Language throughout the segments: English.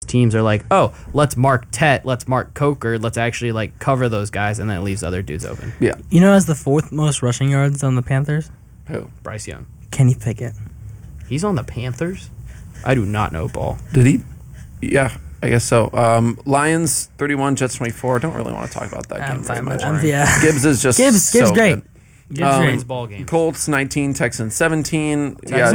teams are like, oh, let's mark Tet, let's mark Coker, let's actually like cover those guys, and then it leaves other dudes open. Yeah. You know, has the 4th most rushing yards on the Panthers? Who? Bryce Young. Kenny Pickett. He's on the Panthers? I do not know ball. Did he? Yeah, I guess so. Lions 31, Jets 24. Don't really want to talk about that game very much. Yeah. Gibbs is just Gibbs so great. good. Gibbs ball game. Colts 19, Texans 17.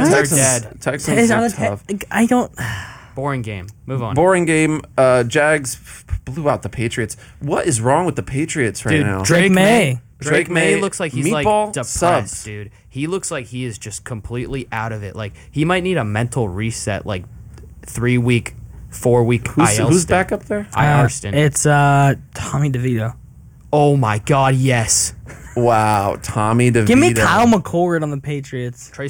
Texans are tough. I don't. Boring game. Move on. Boring game. Jags blew out the Patriots. What is wrong with the Patriots right now? Drake May. Drake May looks like he's Meatball like depressed, subs. dude. He looks like he is just completely out of it. Like he might need a mental reset, like 3-week, 4-week IL Who's stint. back up there? IR stint. It's Tommy DeVito. Oh my God, yes. Wow, Tommy DeVito. Give me Kyle McCord on the Patriots. Can't.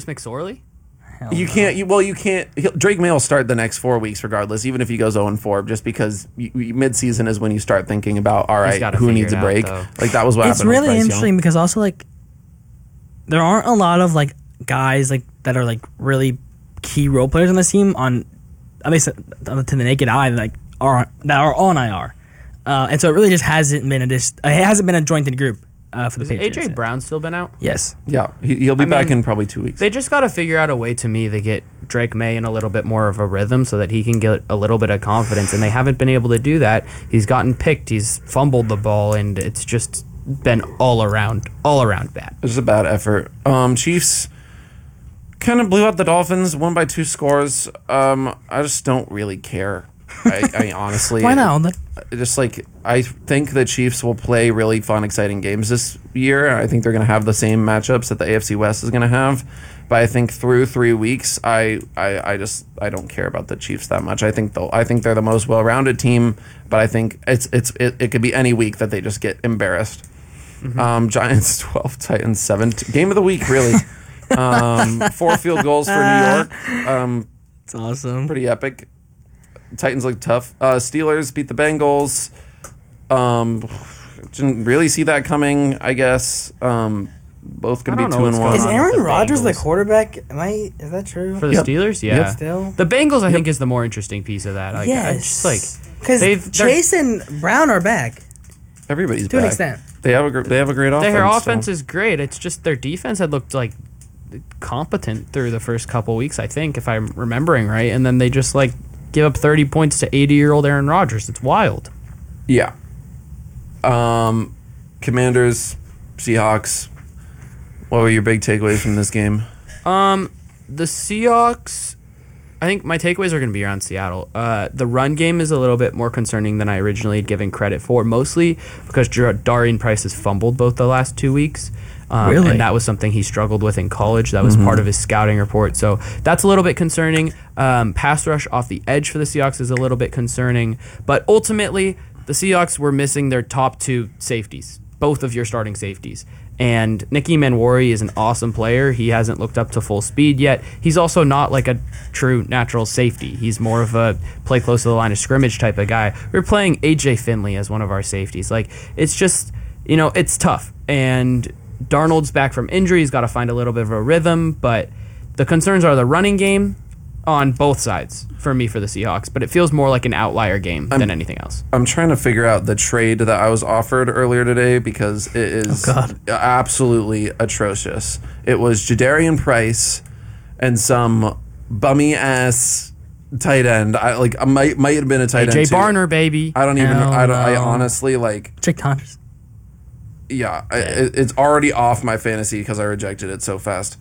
You can't. Drake May will start the next 4 weeks regardless, even if he goes 0-4, just because mid-season is when you start thinking about, all right, who needs a break? Like that was what It's happened. really with Bryce interesting Young. because also like there aren't a lot of like guys like that are like really key role players on this team on at least to the naked eye that are on IR, and so it really just hasn't been a jointed group for the Patriots. AJ Brown still been out? Yes. Yeah, he'll be back in probably 2 weeks. They just got to figure out a way to me to get Drake May in a little bit more of a rhythm so that he can get a little bit of confidence, and they haven't been able to do that. He's gotten picked, he's fumbled the ball, and it's just been all around bad. It was a bad effort. Chiefs kind of blew out the Dolphins, won by 2 scores. I just don't really care. I mean, honestly, Why not? Just like I think the Chiefs will play really fun, exciting games this year. I think they're going to have the same matchups that the AFC West is going to have. But I think through 3 weeks, I don't care about the Chiefs that much. I think they're the most well-rounded team. But I think it could be any week that they just get embarrassed. Mm-hmm. Giants 12, Titans 7. Game of the week, really. 4 field goals for New York. It's awesome. Pretty epic. Titans look tough. Steelers beat the Bengals. Didn't really see that coming, I guess. Both going to be 2-1. Is Aaron the Rodgers the Bengals. quarterback? Is that true? For the Steelers? Yeah. Yep. Still? The Bengals, I think, is the more interesting piece of that. Like, Yes. Because Chase and Brown are back Everybody's to back. an extent. They have a great offense. their offense so. is great. It's just their defense had looked like competent through the first couple weeks, I think, if I'm remembering right. And then they just like give up 30 points to 80-year-old Aaron Rodgers. It's wild. Yeah. Commanders, Seahawks. What were your big takeaways from this game? The Seahawks, I think my takeaways are going to be around Seattle. The run game is a little bit more concerning than I originally had given credit for, mostly because Darian Price has fumbled both the last 2 weeks. Really? And that was something he struggled with in college. That was part of his scouting report. So that's a little bit concerning. Pass rush off the edge for the Seahawks is a little bit concerning. But ultimately, the Seahawks were missing their top 2 safeties, both of your starting safeties. And Nicky Manwari is an awesome player. He hasn't looked up to full speed yet. He's also not like a true natural safety. He's more of a play close to the line of scrimmage type of guy. We're playing AJ Finley as one of our safeties. Like, it's just, it's tough. And Darnold's back from injury. He's got to find a little bit of a rhythm. But the concerns are the running game on both sides for me for the Seahawks. But it feels more like an outlier game than anything else. I'm trying to figure out the trade that I was offered earlier today because it is absolutely atrocious. It was Jadarian Price and some bummy ass tight end. I might have been a tight end. AJ too. Barner, baby. I don't even. Hell I no. honestly like. Chick Tonjes. Yeah, it's already off my fantasy because I rejected it so fast.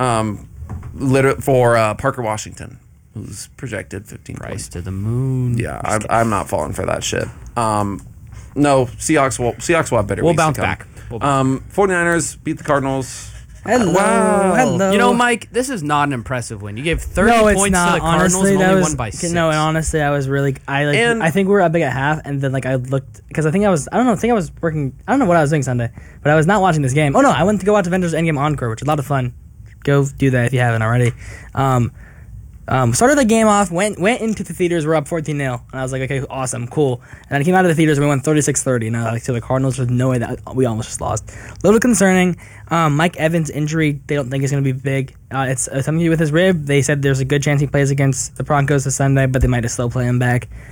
For Parker Washington, who's projected 15 Price points. to the moon. Yeah, I'm not falling for that shit. No, Seahawks will have better We'll weeks bounce to come. back. We'll bounce 49ers beat the Cardinals. Hello. Wow. Hello. You know, Mike, this is not an impressive win. You gave 30 No, it's points not. to the Cardinals Honestly, and that only was won by 6. no. And honestly, I was really. And- I think we were up big at half, and then I looked because I think I was. I don't know. I think I was working. I don't know what I was doing Sunday, but I was not watching this game. Oh no, I went to go watch Avengers Endgame Encore, which is a lot of fun. Go do that if you haven't already. Started the game off, went into the theaters, we're up 14-0. And I was like, okay, awesome, cool. And then I came out of the theaters and we won 36-30. And I was to the Cardinals, there's no way that we almost just lost. A little concerning. Mike Evans' injury, they don't think it's going to be big. It's something to do with his rib. They said there's a good chance he plays against the Broncos this Sunday, but they might just slow play him back.